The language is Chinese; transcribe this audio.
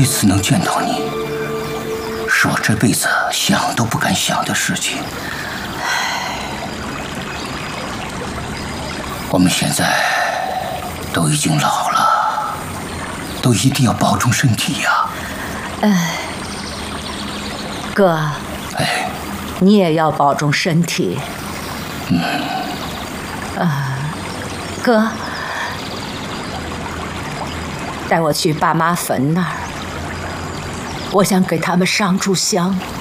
这次能见到你，是我这辈子想都不敢想的事情。我们现在都已经老了，都一定要保重身体呀。 哥， 哎， 你也要保重身体。哥，带我去爸妈坟那儿，我想给他们上炷香。